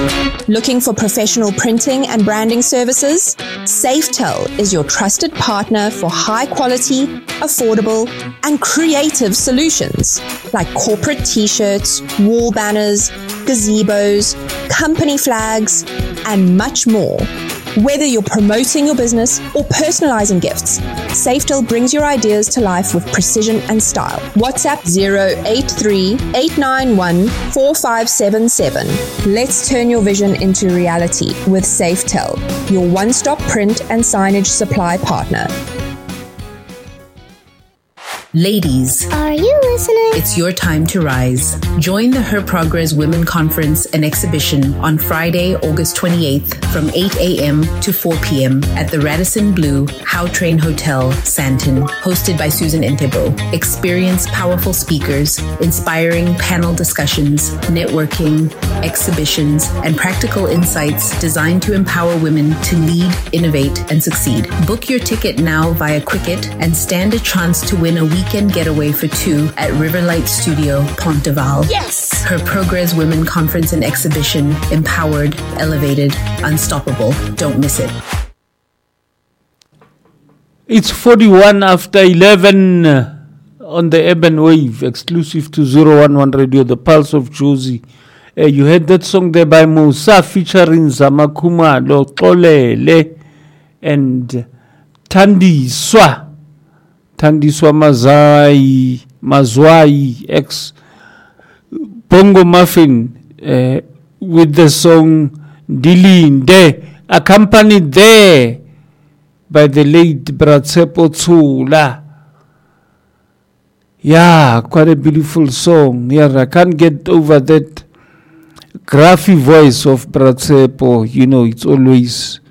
Looking for professional printing and branding services? Safetel is your trusted partner for high quality, affordable, and creative solutions like corporate t-shirts, wall banners, gazebos, company flags, and much more. Whether you're promoting your business or personalizing gifts, Safetel brings your ideas to life with precision and style. WhatsApp 083-891-4577. Let's turn your vision into reality with Safetel, your one-stop print and signage supply partner. Ladies, are you listening? It's your time to rise. Join the Her Progress Women Conference and Exhibition on Friday, August 28th from 8 a.m. to 4 p.m. at the Radisson Blu Howtrain Hotel, Sandton, hosted by Susan Entebo. Experience powerful speakers, inspiring panel discussions, networking, exhibitions, and practical insights designed to empower women to lead, innovate, and succeed. Book your ticket now via Quicket and stand a chance to win a weekend getaway for two at Riverlight Studio, Ponteval. Yes! Her Progress Women Conference and Exhibition. Empowered, elevated, unstoppable. Don't miss it. It's 41 after 11 on the Urban Wave, exclusive to 011 Radio, the Pulse of Jozi. You heard that song there by Musa featuring Zamakuma, Lokolele, and Thandiswa Mazwai, ex Bongo Muffin, with the song Dilinde, accompanied there by the late Bratsepo Tsula. Yeah, quite a beautiful song. Yeah, I can't get over that graphy voice of Bratsepo. You know, it's always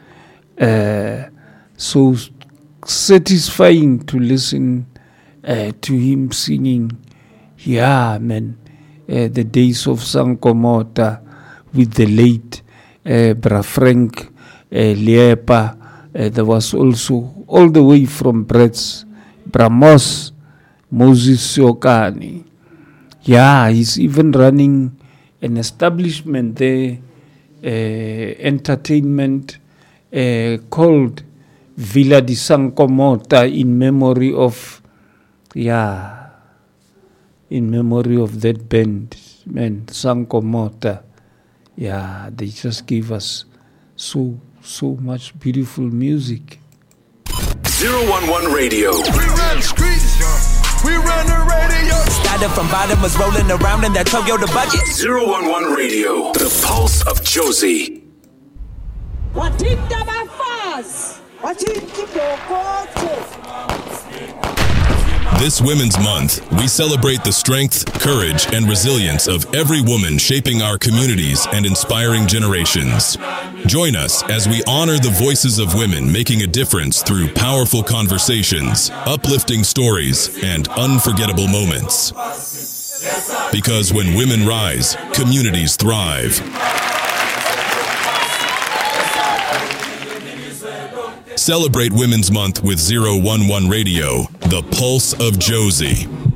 so satisfying to listen to him singing. Yeah, man. The days of Sankomota with the late Bra Frank Liepa. There was also all the way from Bretts, Bramos, Moses Siokani. Yeah, he's even running an establishment there, entertainment called Villa di Sankomota in memory of that band, man, Sankomota. Yeah, they just gave us so much beautiful music. 011 Radio. We run the streets. We run the radio. Started from bottom, was rolling around in that Toyota budget. 011 Radio. The Pulse of Jozi. This Women's Month, we celebrate the strength, courage, and resilience of every woman shaping our communities and inspiring generations. Join us as we honor the voices of women making a difference through powerful conversations, uplifting stories, and unforgettable moments. Because when women rise, communities thrive. Celebrate Women's Month with 011 Radio, the Pulse of Jozi.